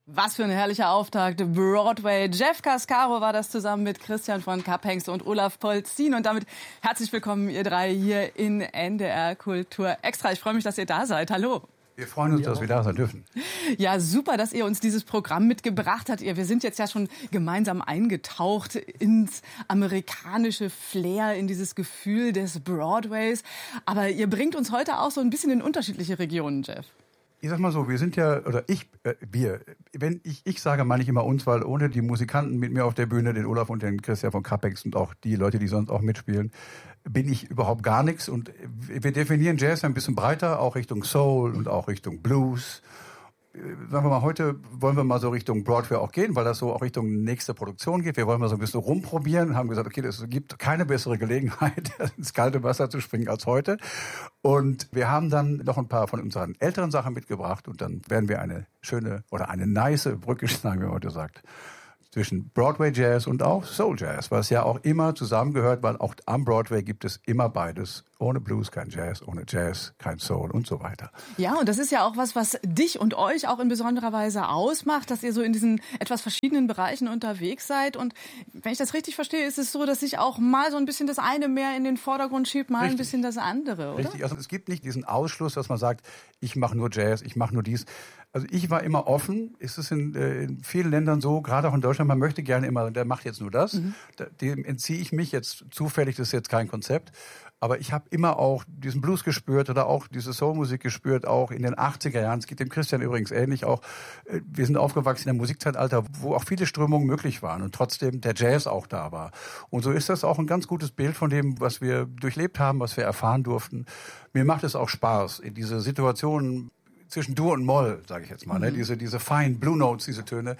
Was für ein herrlicher Auftakt. Broadway. Jeff Cascaro war das zusammen mit Christian von Kapphengst und Olaf Polzin. Und damit herzlich willkommen, ihr drei, hier in NDR Kultur Extra. Ich freue mich, dass ihr da seid. Hallo. Wir freuen uns, dass wir da sein dürfen. Ja, super, dass ihr uns dieses Programm mitgebracht habt. Wir sind jetzt ja schon gemeinsam eingetaucht ins amerikanische Flair, in dieses Gefühl des Broadways. Aber ihr bringt uns heute auch so ein bisschen in unterschiedliche Regionen, Jeff. Ich sag mal so, wir sind ja, oder wir, wenn ich sage, meine ich immer uns, weil ohne die Musikanten mit mir auf der Bühne, den Olaf und den Christian von Kapphengst und auch die Leute, die sonst auch mitspielen, bin ich überhaupt gar nichts. Und wir definieren Jazz ein bisschen breiter, auch Richtung Soul und auch Richtung Blues. Sagen wir mal, heute wollen wir mal so Richtung Broadway auch gehen, weil das so auch Richtung nächste Produktion geht. Wir wollen mal so ein bisschen rumprobieren und haben gesagt, okay, es gibt keine bessere Gelegenheit, ins kalte Wasser zu springen als heute. Und wir haben dann noch ein paar von unseren älteren Sachen mitgebracht und dann werden wir eine schöne oder eine nice Brücke schlagen, wie man heute sagt, zwischen Broadway Jazz und auch Soul Jazz, was ja auch immer zusammengehört, weil auch am Broadway gibt es immer beides. Ohne Blues kein Jazz, ohne Jazz kein Soul und so weiter. Ja, und das ist ja auch was dich und euch auch in besonderer Weise ausmacht, dass ihr so in diesen etwas verschiedenen Bereichen unterwegs seid. Und wenn ich das richtig verstehe, ist es so, dass sich auch mal so ein bisschen das eine mehr in den Vordergrund schiebt, mal ein bisschen das andere, oder? Richtig, also es gibt nicht diesen Ausschluss, dass man sagt, ich mache nur Jazz, ich mache nur dies. Also ich war immer offen. Es ist in vielen Ländern so, gerade auch in Deutschland, man möchte gerne immer, der macht jetzt nur das. Dem entziehe ich mich jetzt zufällig, das ist jetzt kein Konzept. Aber ich habe immer auch diesen Blues gespürt oder auch diese Soulmusik gespürt, auch in den 80er Jahren. Es geht dem Christian übrigens ähnlich auch. Wir sind aufgewachsen in einem Musikzeitalter, wo auch viele Strömungen möglich waren und trotzdem der Jazz auch da war. Und so ist das auch ein ganz gutes Bild von dem, was wir durchlebt haben, was wir erfahren durften. Mir macht es auch Spaß, in diese Situationen zwischen Dur und Moll, sage ich jetzt mal, ne? Diese feinen Blue Notes, diese Töne.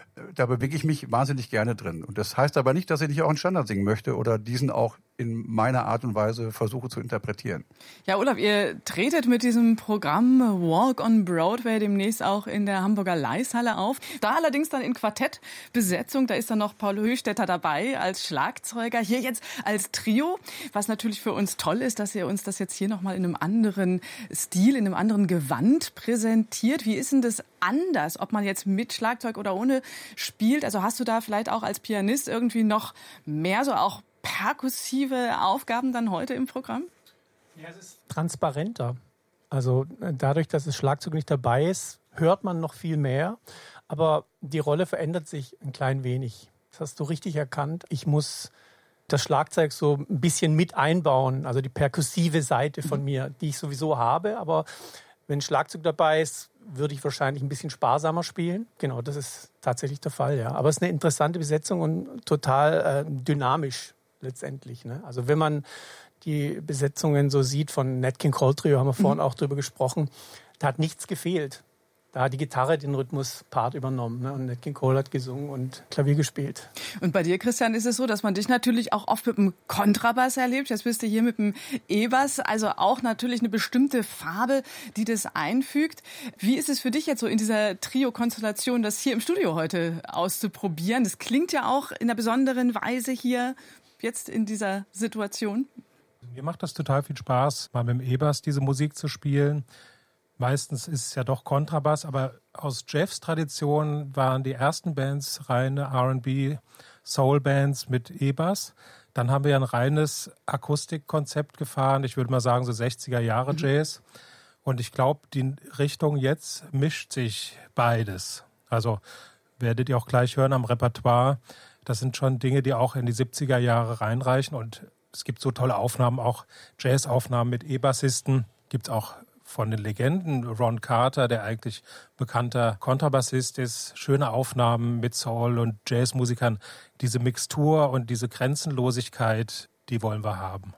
Da bewege ich mich wahnsinnig gerne drin. Und das heißt aber nicht, dass ich nicht auch einen Standard singen möchte oder diesen auch in meiner Art und Weise versuche zu interpretieren. Ja, Olaf, ihr tretet mit diesem Programm Walk on Broadway demnächst auch in der Hamburger Leishalle auf. Da allerdings dann in Quartettbesetzung. Da ist dann noch Paul Höchstädter dabei als Schlagzeuger. Hier jetzt als Trio. Was natürlich für uns toll ist, dass ihr uns das jetzt hier nochmal in einem anderen Stil, in einem anderen Gewand präsentiert. Wie ist denn das anders, ob man jetzt mit Schlagzeug oder ohne spielt? Also hast du da vielleicht auch als Pianist irgendwie noch mehr so auch perkussive Aufgaben dann heute im Programm? Ja, es ist transparenter. Also dadurch, dass das Schlagzeug nicht dabei ist, hört man noch viel mehr. Aber die Rolle verändert sich ein klein wenig. Das hast du richtig erkannt. Ich muss das Schlagzeug so ein bisschen mit einbauen. Also die perkussive Seite von mir, die ich sowieso habe. Aber wenn Schlagzeug dabei ist, würde ich wahrscheinlich ein bisschen sparsamer spielen. Genau, das ist tatsächlich der Fall, ja. Aber es ist eine interessante Besetzung und total dynamisch letztendlich, ne? Also wenn man die Besetzungen so sieht von Nat King Cole Trio, haben wir vorhin auch drüber gesprochen, da hat nichts gefehlt. Da hat die Gitarre den Rhythmuspart übernommen, ne? Und Nat King Cole hat gesungen und Klavier gespielt. Und bei dir, Christian, ist es so, dass man dich natürlich auch oft mit dem Kontrabass erlebt. Jetzt bist du hier mit dem E-Bass, also auch natürlich eine bestimmte Farbe, die das einfügt. Wie ist es für dich jetzt so in dieser Trio-Konstellation, das hier im Studio heute auszuprobieren? Das klingt ja auch in einer besonderen Weise hier jetzt in dieser Situation. Mir macht das total viel Spaß, mal mit dem E-Bass diese Musik zu spielen. Meistens ist es ja doch Kontrabass, aber aus Jeffs Tradition waren die ersten Bands reine R&B, Soul-Bands mit E-Bass. Dann haben wir ein reines Akustikkonzept gefahren, ich würde mal sagen so 60er Jahre Jazz. Und ich glaube, die Richtung jetzt mischt sich beides. Also werdet ihr auch gleich hören am Repertoire. Das sind schon Dinge, die auch in die 70er Jahre reinreichen. Und es gibt so tolle Aufnahmen, auch Jazz-Aufnahmen mit E-Bassisten. Gibt es auch von den Legenden, Ron Carter, der eigentlich bekannter Kontrabassist ist, schöne Aufnahmen mit Soul- und Jazzmusikern. Diese Mixtur und diese Grenzenlosigkeit, die wollen wir haben.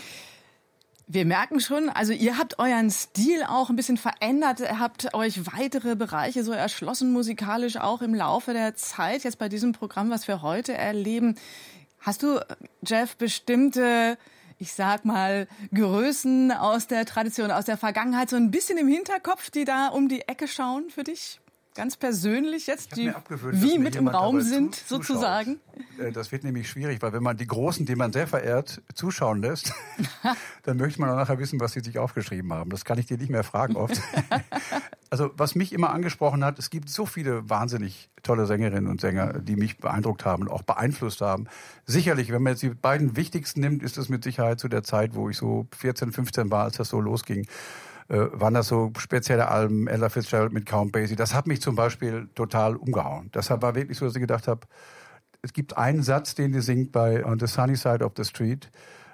Wir merken schon, also ihr habt euren Stil auch ein bisschen verändert, ihr habt euch weitere Bereiche so erschlossen, musikalisch auch im Laufe der Zeit, jetzt bei diesem Programm, was wir heute erleben. Hast du, Jeff, bestimmte, ich sag mal, Größen aus der Tradition, aus der Vergangenheit so ein bisschen im Hinterkopf, die da um die Ecke schauen für dich? ganz persönlich jetzt, die abgewöhnt, wie mit im Raum sind, sozusagen? Das wird nämlich schwierig, weil wenn man die Großen, die man sehr verehrt, zuschauen lässt, dann möchte man auch nachher wissen, was sie sich aufgeschrieben haben. Das kann ich dir nicht mehr fragen oft. Also was mich immer angesprochen hat, es gibt so viele wahnsinnig tolle Sängerinnen und Sänger, die mich beeindruckt haben und auch beeinflusst haben. Sicherlich, wenn man jetzt die beiden wichtigsten nimmt, ist es mit Sicherheit zu der Zeit, wo ich so 14, 15 war, als das so losging. Waren das so spezielle Alben, Ella Fitzgerald mit Count Basie. Das hat mich zum Beispiel total umgehauen. Deshalb war wirklich so, dass ich gedacht habe, es gibt einen Satz, den die singt bei On the Sunny Side of the Street.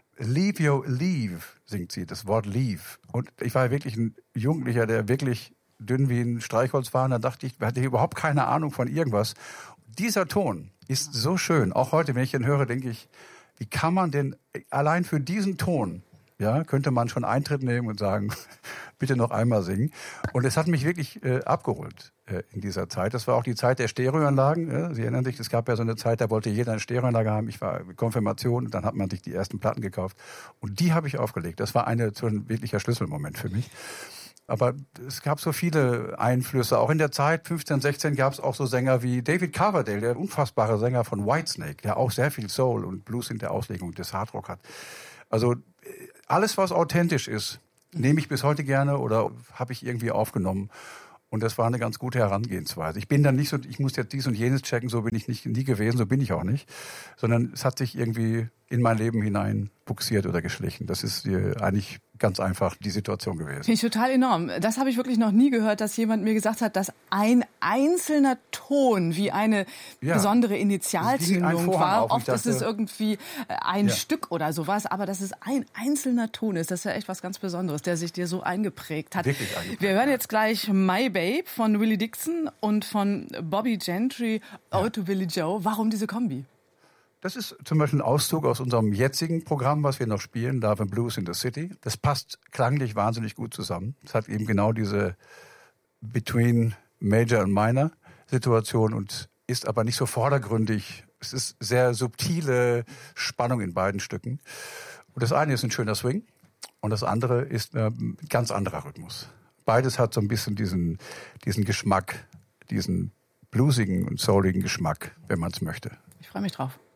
Leave, singt sie, das Wort leave. Und ich war wirklich ein Jugendlicher, der wirklich dünn wie ein Streichholz war. Und da dachte ich, hatte ich überhaupt keine Ahnung von irgendwas. Dieser Ton ist so schön. Auch heute, wenn ich ihn höre, denke ich, wie kann man denn allein für diesen Ton, ja, könnte man schon Eintritt nehmen und sagen, bitte noch einmal singen. Und es hat mich wirklich abgeholt in dieser Zeit. Das war auch die Zeit der Stereoanlagen. Ja. Sie erinnern sich, es gab ja so eine Zeit, da wollte jeder eine Stereoanlage haben. Ich war in Konfirmation und dann hat man sich die ersten Platten gekauft. Und die habe ich aufgelegt. Das war so ein wirklicher Schlüsselmoment für mich. Aber es gab so viele Einflüsse. Auch in der Zeit, 15, 16, gab es auch so Sänger wie David Coverdale, der unfassbare Sänger von Whitesnake, der auch sehr viel Soul und Blues in der Auslegung des Hardrock hat. Also alles, was authentisch ist, nehme ich bis heute gerne oder habe ich irgendwie aufgenommen. Und das war eine ganz gute Herangehensweise. Ich bin dann nicht so, ich muss jetzt dies und jenes checken, so bin ich nie gewesen, so bin ich auch nicht. Sondern es hat sich irgendwie in mein Leben hinein buxiert oder geschlichen. Das ist eigentlich ganz einfach die Situation gewesen. Finde ich total enorm. Das habe ich wirklich noch nie gehört, dass jemand mir gesagt hat, dass ein einzelner Ton wie eine besondere Initialzündung war. Oft ist es irgendwie ein Stück oder sowas, aber dass es ein einzelner Ton ist, das ist ja echt was ganz Besonderes, der sich dir so eingeprägt hat. Wirklich eingeprägt. Wir hören jetzt gleich My Babe von Willie Dixon und von Bobby Gentry, Ode to Billie Joe. Warum diese Kombi? Das ist zum Beispiel ein Auszug aus unserem jetzigen Programm, was wir noch spielen, Love and Blues in the City. Das passt klanglich wahnsinnig gut zusammen. Es hat eben genau diese Between Major and Minor Situation und ist aber nicht so vordergründig. Es ist sehr subtile Spannung in beiden Stücken. Und das eine ist ein schöner Swing und das andere ist ein ganz anderer Rhythmus. Beides hat so ein bisschen diesen Geschmack, diesen bluesigen und souligen Geschmack, wenn man es möchte. Ich freue mich drauf.